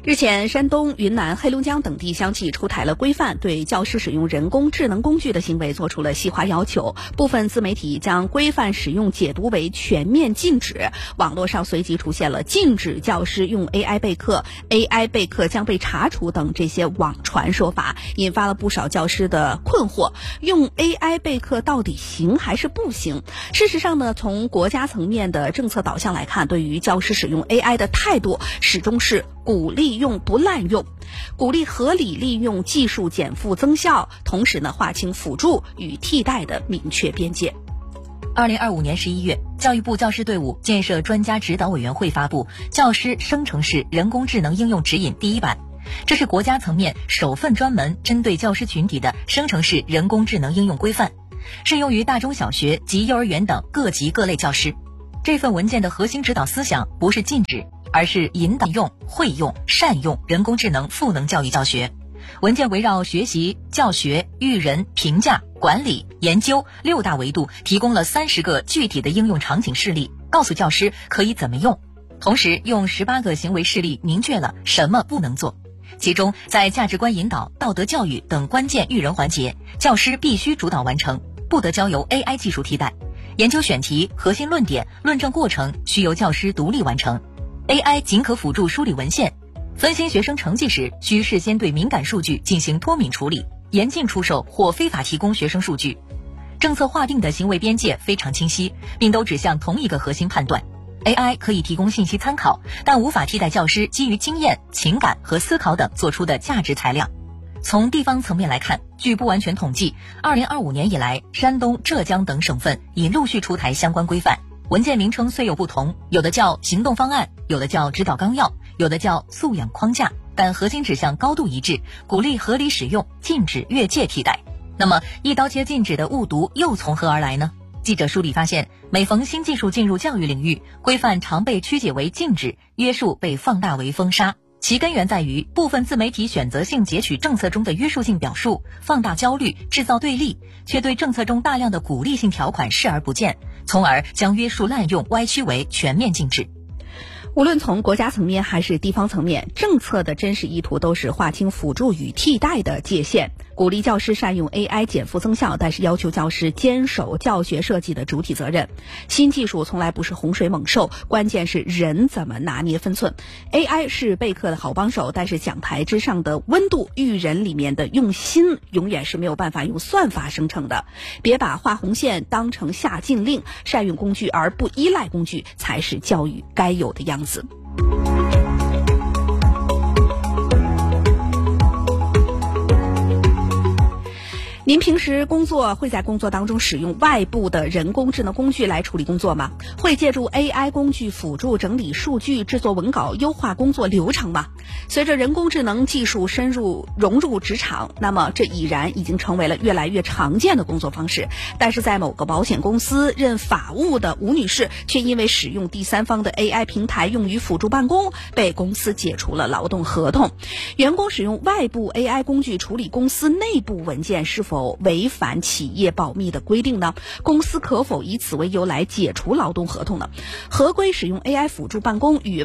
日前，山东、云南、黑龙江等地相继出台了规范，对教师使用人工智能工具的行为做出了细化要求。部分自媒体将规范使用解读为全面禁止，网络上随即出现了禁止教师用 AI 备课、AI 备课将被查处等这些网传说法，引发了不少教师的困惑。用 AI 备课到底行还是不行？事实上呢，从国家层面的政策导向来看，对于教师使用 AI 的态度始终是鼓励用不滥用，鼓励合理利用技术减负增效，同时呢划清辅助与替代的明确边界。 2025年11月，教育部教师队伍建设专家指导委员会发布《教师生成式人工智能应用指引》第1版，这是国家层面首份专门针对教师群体的生成式人工智能应用规范，适用于大中小学及幼儿园等各级各类教师。这份文件的核心指导思想不是禁止，而是引导用、会用、善用人工智能赋能教育教学。文件围绕学习、教学、育人、评价、管理、研究6大维度，提供了30个具体的应用场景示例，告诉教师可以怎么用。同时用18个行为示例明确了什么不能做。其中在价值观引导、道德教育等关键育人环节，教师必须主导完成，不得交由 AI 技术替代。研究选题、核心论点、论证过程需由教师独立完成。AI 仅可辅助梳理文献，分析学生成绩时需事先对敏感数据进行脱敏处理，严禁出售或非法提供学生数据。政策划定的行为边界非常清晰，并都指向同一个核心判断。AI 可以提供信息参考，但无法替代教师基于经验、情感和思考等做出的价值裁量。从地方层面来看，据不完全统计，2025年以来，山东、浙江等省份已陆续出台相关规范。文件名称虽有不同，有的叫行动方案，有的叫指导纲要，有的叫素养框架，但核心指向高度一致，鼓励合理使用，禁止越界替代。那么一刀切禁止的误读又从何而来呢？记者梳理发现，每逢新技术进入教育领域，规范常被曲解为禁止，约束被放大为封杀。其根源在于部分自媒体选择性截取政策中的约束性表述，放大焦虑，制造对立，却对政策中大量的鼓励性条款视而不见，从而将约束滥用歪曲为全面禁止。 无论从国家层面还是地方层面，政策的真实意图都是划清辅助与替代的界限，鼓励教师善用 AI 减负增效，但是要求教师坚守教学设计的主体责任。新技术从来不是洪水猛兽，关键是人怎么拿捏分寸。AI 是备课的好帮手，但是讲台之上的温度、育人里面的用心，永远是没有办法用算法生成的。别把画红线当成下禁令，善用工具而不依赖工具，才是教育该有的样子。您平时工作会在工作当中使用外部的人工智能工具来处理工作吗？会借助 AI 工具辅助整理数据、制作文稿、优化工作流程吗？随着人工智能技术融入职场，那么这已然已经成为了越来越常见的工作方式。但是在某个保险公司任法务的吴女士，却因为使用第三方的 AI 平台用于辅助办公，被公司解除了劳动合同。员工使用外部 AI 工具处理公司内部文件，是否违反企业保密的规定呢？公司可否以此为由来解除劳动合同呢？合规使用 AI 辅助办公与